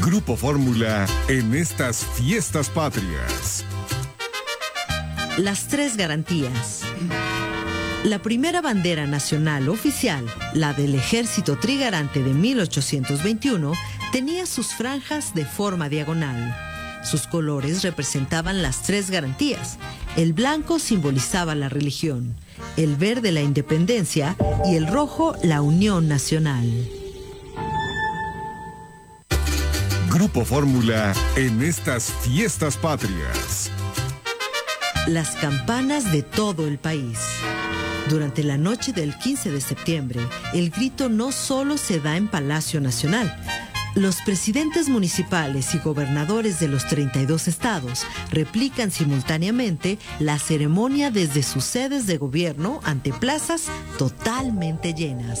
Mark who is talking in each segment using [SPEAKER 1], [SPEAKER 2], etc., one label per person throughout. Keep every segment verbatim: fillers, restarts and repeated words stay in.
[SPEAKER 1] Grupo Fórmula en estas fiestas patrias.
[SPEAKER 2] Las tres garantías. La primera bandera nacional oficial, la del Ejército Trigarante de mil ochocientos veintiuno, tenía sus franjas de forma diagonal. Sus colores representaban las tres garantías. El blanco simbolizaba la religión, el verde la independencia y el rojo la unión nacional.
[SPEAKER 1] Grupo Fórmula en estas fiestas patrias.
[SPEAKER 2] Las campanas de todo el país. Durante la noche del quince de septiembre, el grito no solo se da en Palacio Nacional. Los presidentes municipales y gobernadores de los treinta y dos estados replican simultáneamente la ceremonia desde sus sedes de gobierno ante plazas totalmente llenas.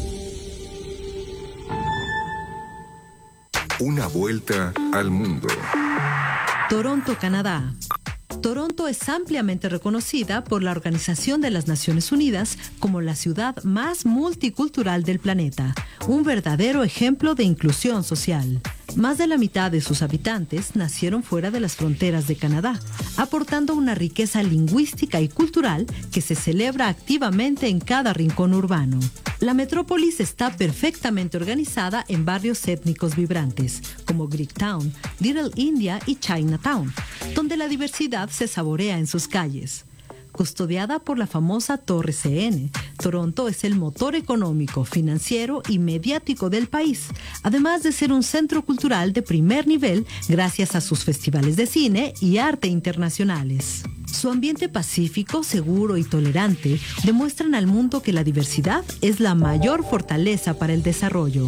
[SPEAKER 1] Una vuelta al mundo.
[SPEAKER 2] Toronto, Canadá. Toronto es ampliamente reconocida por la Organización de las Naciones Unidas como la ciudad más multicultural del planeta, un verdadero ejemplo de inclusión social. Más de la mitad de sus habitantes nacieron fuera de las fronteras de Canadá, aportando una riqueza lingüística y cultural que se celebra activamente en cada rincón urbano. La metrópolis está perfectamente organizada en barrios étnicos vibrantes, como Greektown, Little India y Chinatown, donde la diversidad se saborea en sus calles. Custodiada por la famosa Torre C N, Toronto es el motor económico, financiero y mediático del país, además de ser un centro cultural de primer nivel gracias a sus festivales de cine y arte internacionales. Su ambiente pacífico, seguro y tolerante demuestran al mundo que la diversidad es la mayor fortaleza para el desarrollo.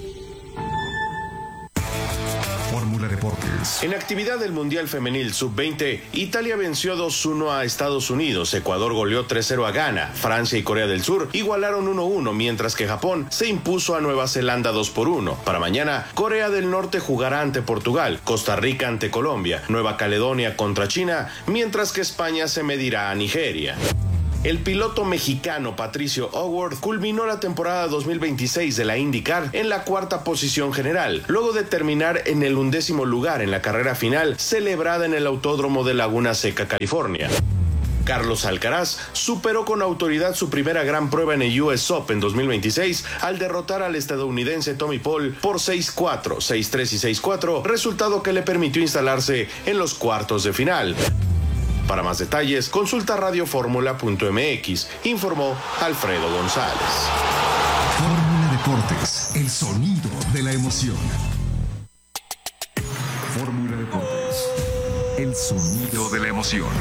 [SPEAKER 1] Fórmula Deportes.
[SPEAKER 3] En actividad del Mundial Femenil sub veinte, Italia venció dos uno a Estados Unidos, Ecuador goleó tres cero a Ghana, Francia y Corea del Sur igualaron uno uno, mientras que Japón se impuso a Nueva Zelanda dos por uno. Para mañana, Corea del Norte jugará ante Portugal, Costa Rica ante Colombia, Nueva Caledonia contra China, mientras que España se medirá a Nigeria. El piloto mexicano Patricio O'Ward culminó la temporada dos mil veintiséis de la IndyCar en la cuarta posición general, luego de terminar en el undécimo lugar en la carrera final celebrada en el Autódromo de Laguna Seca, California. Carlos Alcaraz superó con autoridad su primera gran prueba en el U S Open dos mil veintiséis al derrotar al estadounidense Tommy Paul por seis cuatro, seis tres y seis cuatro, resultado que le permitió instalarse en los cuartos de final. Para más detalles, consulta radioformula punto m x, informó Alfredo González.
[SPEAKER 1] Fórmula Deportes, el sonido de la emoción. Fórmula Deportes, el sonido de la emoción.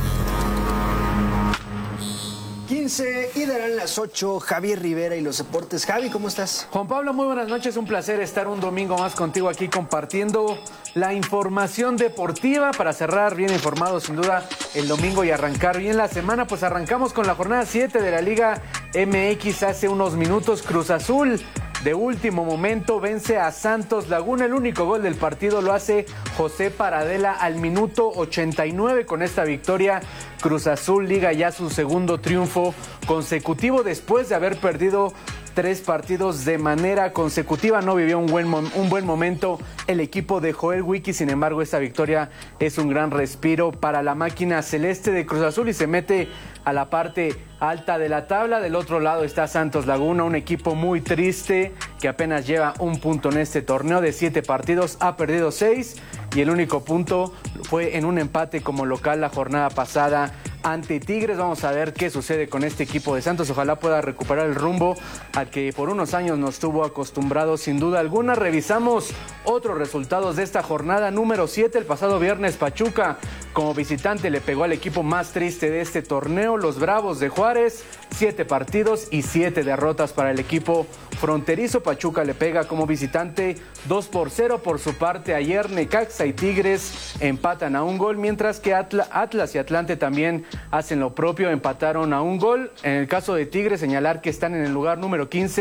[SPEAKER 4] quince y darán las ocho. Javier Rivera y los deportes. Javi, ¿cómo estás?
[SPEAKER 5] Juan Pablo, muy buenas noches. Un placer estar un domingo más contigo aquí compartiendo la información deportiva para cerrar bien informado sin duda el domingo y arrancar bien la semana. Pues arrancamos con la jornada siete de la Liga M X. Hace unos minutos Cruz Azul de último momento vence a Santos Laguna. El único gol del partido lo hace José Paradela al minuto ochenta y nueve. Con esta victoria, Cruz Azul liga ya su segundo triunfo consecutivo después de haber perdido tres partidos de manera consecutiva. No vivió un buen, un buen momento el equipo de Joel Wiki. Sin embargo, esta victoria es un gran respiro para la máquina celeste de Cruz Azul y se mete a la parte alta de la tabla. Del otro lado está Santos Laguna, un equipo muy triste que apenas lleva un punto en este torneo. De siete partidos ha perdido seis y el único punto fue en un empate como local la jornada pasada ante Tigres. Vamos a ver qué sucede con este equipo de Santos. Ojalá pueda recuperar el rumbo al que por unos años nos tuvo acostumbrados sin duda alguna. Revisamos otros resultados de esta jornada número siete. El pasado viernes Pachuca como visitante le pegó al equipo más triste de este torneo, los Bravos de Juárez. Siete partidos y siete derrotas para el equipo fronterizo. Pachuca le pega como visitante dos por cero. Por su parte, ayer Necaxa y Tigres empatan a un gol, mientras que Atla, Atlas y Atlante también hacen lo propio, empataron a un gol. En el caso de Tigres, señalar que están en el lugar número quince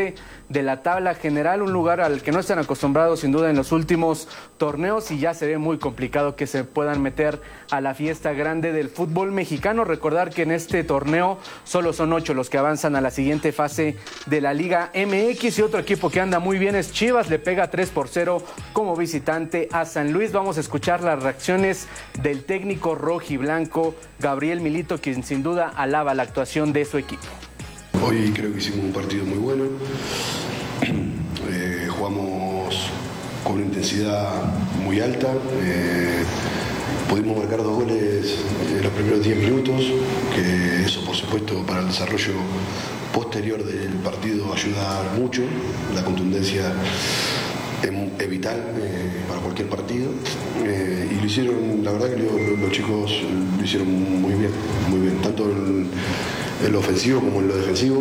[SPEAKER 5] de la tabla general, un lugar al que no están acostumbrados sin duda en los últimos torneos y ya se ve muy complicado que se puedan meter a la fiesta grande del fútbol mexicano. Recordar que en este torneo solo son ocho los que avanzan a la siguiente fase de la Liga M X y otro equipo que anda muy bien es Chivas, le pega tres por cero como visitante a San Luis. Vamos a escuchar las reacciones del técnico rojiblanco Gabriel Milito, quien sin duda alaba la actuación de su equipo.
[SPEAKER 6] Hoy creo que hicimos un partido muy bueno, eh, jugamos con una intensidad muy alta, eh, pudimos marcar dos goles en los primeros diez minutos, que eso por supuesto para el desarrollo posterior del partido ayuda mucho, la contundencia es vital eh, para cualquier partido eh, y lo hicieron, la verdad que lo, los chicos lo hicieron muy bien, muy bien, tanto en, en lo ofensivo como en lo defensivo.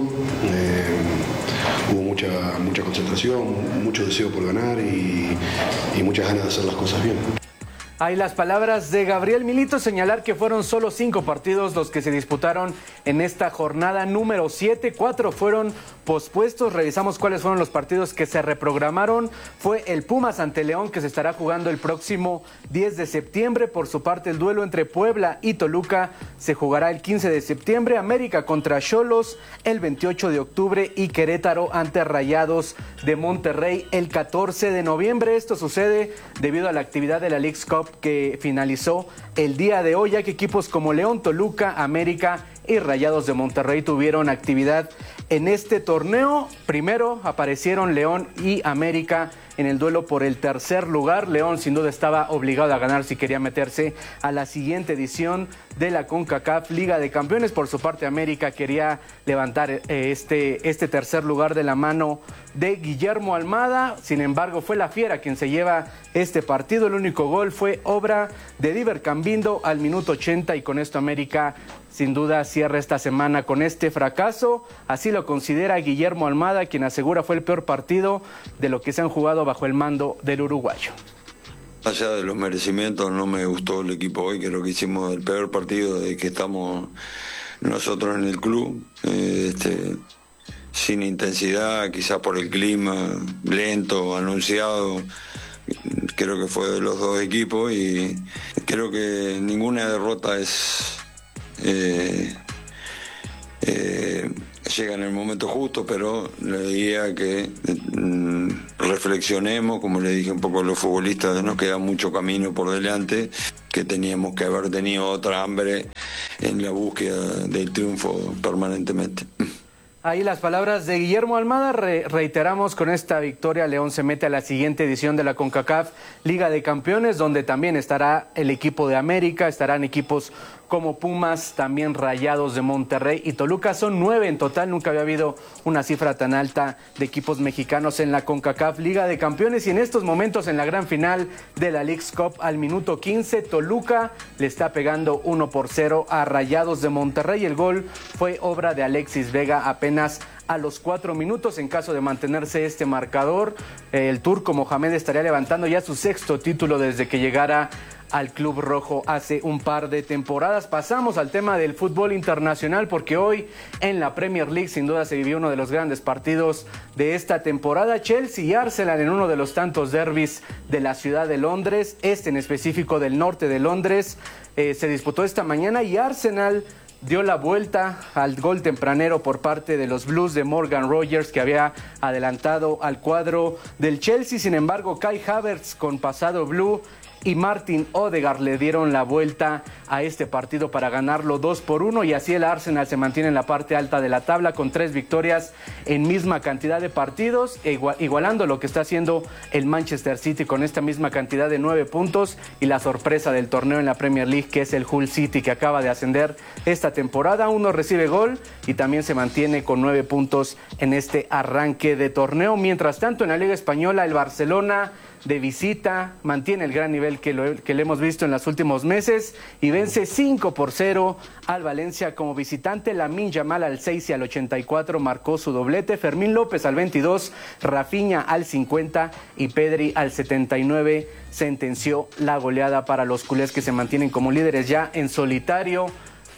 [SPEAKER 6] Eh, hubo mucha, mucha concentración, mucho deseo por ganar y, y muchas ganas de hacer las cosas bien.
[SPEAKER 5] Hay las palabras de Gabriel Milito, señalar que fueron solo cinco partidos los que se disputaron en esta jornada número siete, cuatro fueron pospuestos. Revisamos cuáles fueron los partidos que se reprogramaron. Fue el Pumas ante León, que se estará jugando el próximo diez de septiembre. Por su parte, el duelo entre Puebla y Toluca se jugará el quince de septiembre. América contra Xolos el veintiocho de octubre y Querétaro ante Rayados de Monterrey el catorce de noviembre. Esto sucede debido a la actividad de la Leagues Cup que finalizó el día de hoy, ya que equipos como León, Toluca, América y Rayados de Monterrey tuvieron actividad en este torneo. Primero aparecieron León y América en el duelo por el tercer lugar. León sin duda estaba obligado a ganar si quería meterse a la siguiente edición de la CONCACAF Liga de Campeones. Por su parte, América quería levantar eh, este, este tercer lugar de la mano de Guillermo Almada. Sin embargo, fue la Fiera quien se lleva este partido. El único gol fue obra de Diver Cambindo al minuto ochenta y con esto América sin duda cierra esta semana con este fracaso. Así lo considera Guillermo Almada, quien asegura fue el peor partido de lo que se han jugado bajo el mando del uruguayo.
[SPEAKER 7] Allá de los merecimientos, no me gustó el equipo hoy, creo que hicimos el peor partido de que estamos nosotros en el club, eh, este, sin intensidad, quizás por el clima, lento, anunciado. Creo que fue de los dos equipos y creo que ninguna derrota es eh, eh, llega en el momento justo, pero le diría que mm, reflexionemos, como le dije un poco a los futbolistas, nos queda mucho camino por delante, que teníamos que haber tenido otra hambre en la búsqueda del triunfo permanentemente.
[SPEAKER 5] Ahí las palabras de Guillermo Almada. Re reiteramos, con esta victoria León se mete a la siguiente edición de la CONCACAF Liga de Campeones, donde también estará el equipo de América, estarán equipos como Pumas, también Rayados de Monterrey y Toluca. Son nueve en total, nunca había habido una cifra tan alta de equipos mexicanos en la CONCACAF Liga de Campeones. Y en estos momentos, en la gran final de la Leagues Cup, al minuto quince, Toluca le está pegando uno por cero a Rayados de Monterrey. El gol fue obra de Alexis Vega apenas a los cuatro minutos. En caso de mantenerse este marcador, el turco Mohamed estaría levantando ya su sexto título desde que llegara al Club Rojo hace un par de temporadas. Pasamos al tema del fútbol internacional, porque hoy en la Premier League sin duda se vivió uno de los grandes partidos de esta temporada. Chelsea y Arsenal en uno de los tantos derbis de la ciudad de Londres, este en específico del norte de Londres, eh, se disputó esta mañana y Arsenal dio la vuelta al gol tempranero por parte de los Blues de Morgan Rogers, que había adelantado al cuadro del Chelsea. Sin embargo, Kai Havertz, con pasado blue, y Martin Odegaard le dieron la vuelta a este partido para ganarlo dos por uno, y así el Arsenal se mantiene en la parte alta de la tabla con tres victorias en misma cantidad de partidos, igual, igualando lo que está haciendo el Manchester City con esta misma cantidad de nueve puntos, y la sorpresa del torneo en la Premier League, que es el Hull City, que acaba de ascender esta temporada. Uno recibe gol y también se mantiene con nueve puntos en este arranque de torneo. Mientras tanto, en la Liga Española, el Barcelona de visita mantiene el gran nivel que, lo, que le hemos visto en los últimos meses y vence cinco por cero al Valencia como visitante. Lamine Yamal al seis y al ochenta y cuatro marcó su doblete, Fermín López al veintidós, Rafinha al cincuenta y Pedri al setenta y nueve sentenció la goleada para los culés, que se mantienen como líderes ya en solitario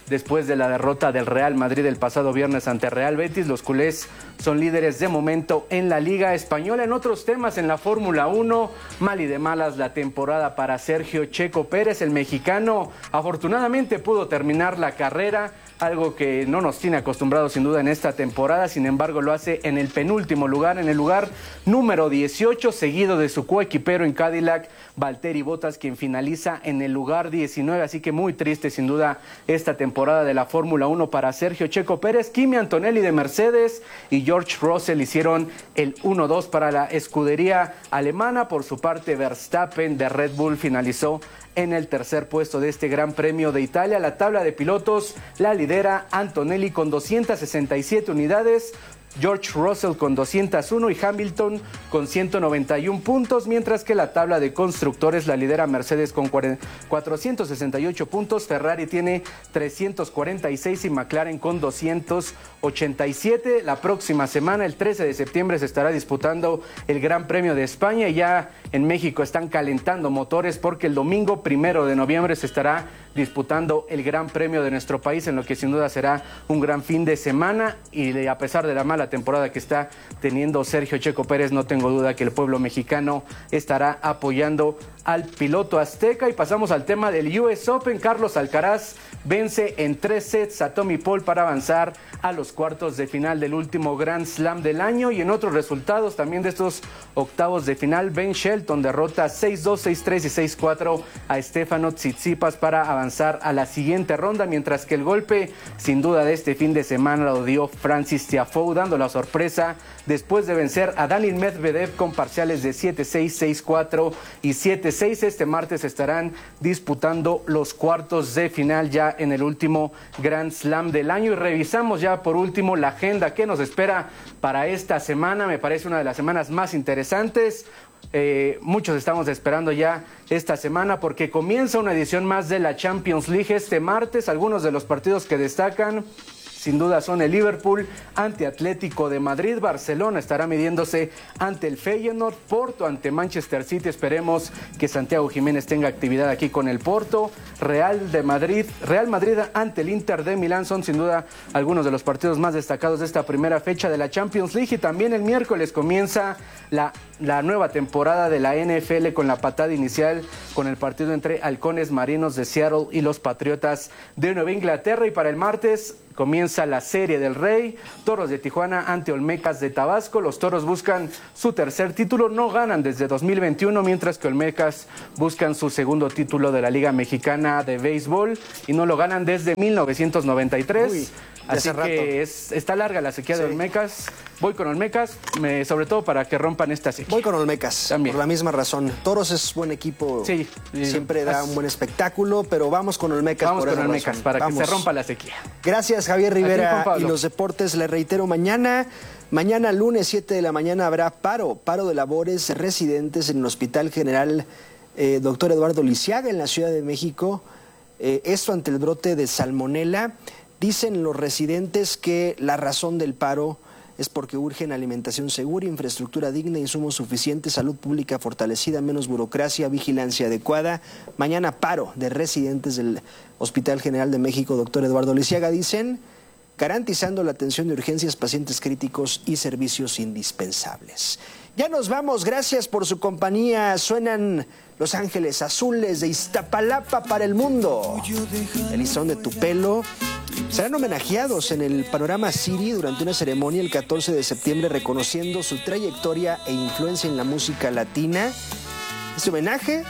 [SPEAKER 5] después de la derrota del Real Madrid el pasado viernes ante Real Betis. Los culés son líderes de momento en la Liga Española. En otros temas, en la Fórmula uno, mal y de malas la temporada para Sergio Checo Pérez. El mexicano afortunadamente pudo terminar la carrera, algo que no nos tiene acostumbrados sin duda en esta temporada. Sin embargo, lo hace en el penúltimo lugar, en el lugar número dieciocho, seguido de su coequipero en Cadillac, Valtteri Bottas, quien finaliza en el lugar diecinueve. Así que muy triste sin duda esta temporada de la Fórmula uno para Sergio Checo Pérez. Kimi Antonelli de Mercedes y George Russell hicieron el uno dos para la escudería alemana. Por su parte, Verstappen de Red Bull finalizó en el tercer puesto de este Gran Premio de Italia. La tabla de pilotos la lidera Antonelli con doscientas sesenta y siete unidades, George Russell con doscientos uno y Hamilton con ciento noventa y uno puntos, mientras que la tabla de constructores la lidera Mercedes con cuatrocientos sesenta y ocho puntos, Ferrari tiene trescientos cuarenta y seis y McLaren con doscientos ochenta y siete. La próxima semana, el trece de septiembre, se estará disputando el Gran Premio de España y ya en México están calentando motores porque el domingo primero de noviembre se estará disputando el Gran Premio de nuestro país, en lo que sin duda será un gran fin de semana. Y a pesar de la mala temporada que está teniendo Sergio Checo Pérez, no tengo duda que el pueblo mexicano estará apoyando al piloto azteca. Y pasamos al tema del U S Open. Carlos Alcaraz vence en tres sets a Tommy Paul para avanzar a los cuartos de final del último Grand Slam del año. Y en otros resultados también de estos octavos de final, Ben Shelton derrota seis dos, seis tres y seis cuatro a Stefano Tsitsipas para avanzar a la siguiente ronda, mientras que el golpe sin duda de este fin de semana lo dio Francis Tiafoe, dando la sorpresa después de vencer a Daniil Medvedev con parciales de siete seis, seis cuatro y siete seis. Este martes estarán disputando los cuartos de final ya en el último Grand Slam del año. Y revisamos ya por último la agenda que nos espera para esta semana. Me parece una de las semanas más interesantes. Eh, muchos estamos esperando ya esta semana porque comienza una edición más de la Champions League este martes. Algunos de los partidos que destacan sin duda son el Liverpool ante Atlético de Madrid, Barcelona estará midiéndose ante el Feyenoord, Porto ante Manchester City, esperemos que Santiago Jiménez tenga actividad aquí con el Porto, Real de Madrid, Real Madrid ante el Inter de Milán, son sin duda algunos de los partidos más destacados de esta primera fecha de la Champions League. Y también el miércoles comienza la, la nueva temporada de la N F L con la patada inicial con el partido entre Halcones Marinos de Seattle y los Patriotas de Nueva Inglaterra. Y para el martes comienza la Serie del Rey, Toros de Tijuana ante Olmecas de Tabasco. Los Toros buscan su tercer título, no ganan desde dos mil veintiuno, mientras que Olmecas buscan su segundo título de la Liga Mexicana de Béisbol y no lo ganan desde mil novecientos noventa y tres. Uy, así que es, está larga la sequía sí. de Olmecas. Voy con Olmecas, me, sobre todo para que rompan esta sequía.
[SPEAKER 4] Voy con Olmecas, también. Por la misma razón. Toros es buen equipo, sí, siempre da un buen espectáculo, pero vamos con Olmecas.
[SPEAKER 5] Vamos
[SPEAKER 4] por
[SPEAKER 5] con Olmecas
[SPEAKER 4] razón.
[SPEAKER 5] para
[SPEAKER 4] vamos.
[SPEAKER 5] que se rompa la sequía.
[SPEAKER 4] Gracias, Javier Rivera. Y los deportes, le reitero, mañana, mañana lunes siete de la mañana habrá paro, paro de labores residentes en el Hospital General eh, Doctor Eduardo Lisiaga en la Ciudad de México. Eh, esto ante el brote de salmonela. Dicen los residentes que la razón del paro es porque urgen alimentación segura, infraestructura digna, insumos suficientes, salud pública fortalecida, menos burocracia, vigilancia adecuada. Mañana paro de residentes del Hospital General de México, doctor Eduardo Lisiaga, dicen, garantizando la atención de urgencias, pacientes críticos y servicios indispensables. Ya nos vamos, gracias por su compañía. Suenan Los Ángeles Azules de Iztapalapa para el mundo. El listón de tu pelo. Serán homenajeados en el Panorama City durante una ceremonia el catorce de septiembre reconociendo su trayectoria e influencia en la música latina. Este homenaje,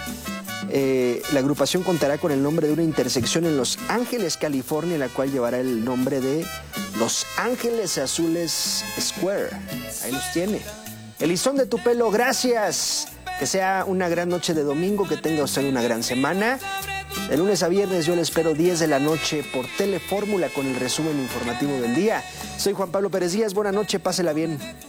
[SPEAKER 4] eh, la agrupación contará con el nombre de una intersección en Los Ángeles, California, la cual llevará el nombre de Los Ángeles Azules Square. Ahí los tiene. El listón de tu pelo, gracias. Que sea una gran noche de domingo, que tenga usted una gran semana. De lunes a viernes yo le espero diez de la noche por Telefórmula con el resumen informativo del día. Soy Juan Pablo Pérez Díaz, buena noche, pásela bien.